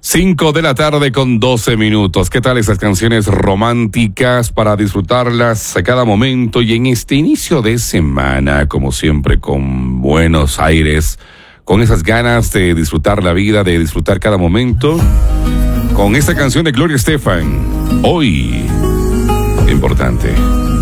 5:12 p.m. ¿Qué tal esas canciones románticas para disfrutarlas a cada momento y en este inicio de semana, como siempre, con buenos aires, con esas ganas de disfrutar la vida, de disfrutar cada momento, con esta canción de Gloria Estefan, Hoy, importante.